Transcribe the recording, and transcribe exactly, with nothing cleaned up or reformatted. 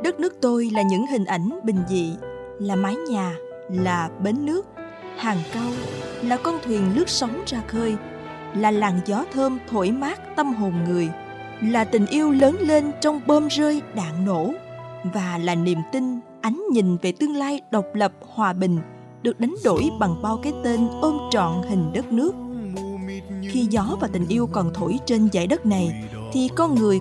Đất nước tôi là những hình ảnh bình dị, là mái nhà, là bến nước, hàng cau, là con thuyền lướt sóng ra khơi, là làn gió thơm thổi mát tâm hồn người, là tình yêu lớn lên trong bom rơi đạn nổ, và là niềm tin, ánh nhìn về tương lai độc lập hòa bình được đánh đổi bằng bao cái tên ôm trọn hình đất nước. Khi gió và tình yêu còn thổi trên dải đất này, thì con người